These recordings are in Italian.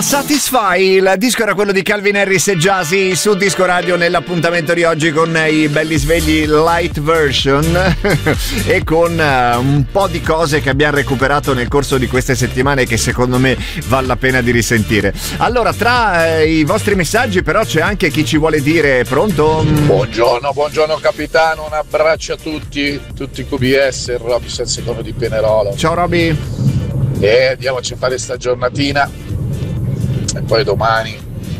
Satisfy, il disco era quello di Calvin Harris e Jazzy su Disco Radio, nell'appuntamento di oggi con i belli svegli light version e con un po' di cose che abbiamo recuperato nel corso di queste settimane che secondo me vale la pena di risentire. Allora, tra i vostri messaggi però c'è anche chi ci vuole dire pronto? Buongiorno capitano, un abbraccio a tutti QBS, Robby il secondo di Pinerolo. Ciao Robby. E andiamoci a fare sta giornatina. E poi domani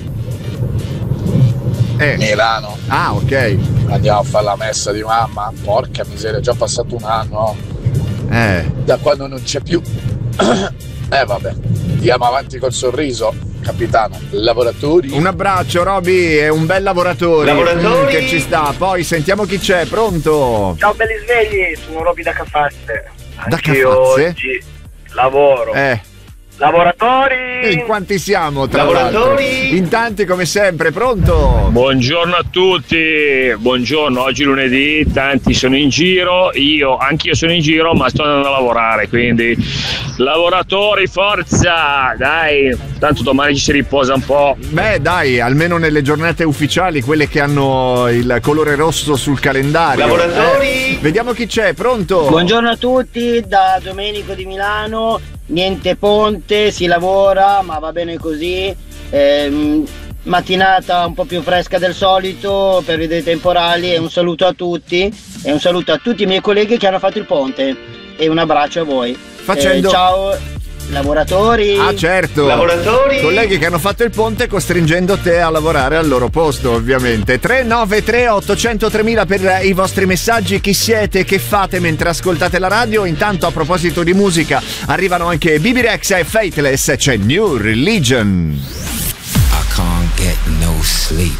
Milano. Ah, ok. Andiamo a fare la messa di mamma. Porca miseria, è già passato un anno. Da quando non c'è più. Vabbè. Andiamo avanti col sorriso, capitano. Lavoratori. Un abbraccio Robby, è un bel lavoratore. Lavoratori che ci sta. Poi sentiamo chi c'è, pronto? Ciao belli svegli, sono Robby da Cafazze. Da Cafazze? Oggi lavoro. Lavoratori! In quanti siamo? Lavoratori! In tanti come sempre, pronto? Buongiorno a tutti, buongiorno, oggi lunedì, tanti sono in giro, anch'io sono in giro ma sto andando a lavorare, quindi lavoratori forza, dai, tanto domani ci si riposa un po'. Beh dai, almeno nelle giornate ufficiali, quelle che hanno il colore rosso sul calendario. Lavoratori! Vediamo chi c'è, pronto? Buongiorno a tutti, da Domenico di Milano. Niente ponte, si lavora, ma va bene così. Mattinata un po' più fresca del solito per vedere i temporali, e un saluto a tutti e un saluto a tutti i miei colleghi che hanno fatto il ponte e un abbraccio a voi. Ciao lavoratori. Ah certo, lavoratori, colleghi che hanno fatto il ponte costringendo te a lavorare al loro posto, ovviamente. 393 800 3000 per i vostri messaggi. Chi siete, che fate mentre ascoltate la radio? Intanto, a proposito di musica, arrivano anche Bibi Rexa e Faithless, c'è New Religion.